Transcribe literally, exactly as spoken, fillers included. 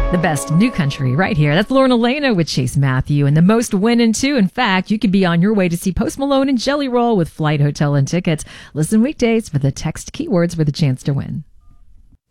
The best new country right here. That's Lauren Elena with Chase Matthew and the most winning too. In fact, you could be on your way to see Post Malone and Jelly Roll with flight, hotel, and tickets. Listen weekdays for the text keywords for the chance to win.